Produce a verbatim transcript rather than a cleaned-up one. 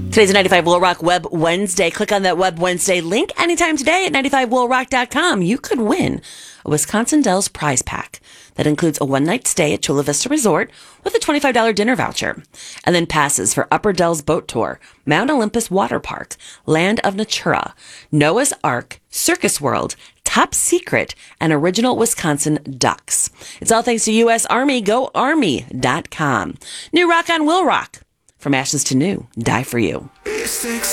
Today's a ninety-five Will Rock Web Wednesday. Click on that Web Wednesday link anytime today at ninety-five will rock dot com. You could win a Wisconsin Dells prize pack that includes a one-night stay at Chula Vista Resort with a twenty-five dollars dinner voucher, and then passes for Upper Dells Boat Tour, Mount Olympus Water Park, Land of Natura, Noah's Ark, Circus World, Top Secret, and Original Wisconsin Ducks. It's all thanks to U S Army. Go Army dot com. New rock on Will Rock. From ashes to new. Die for you.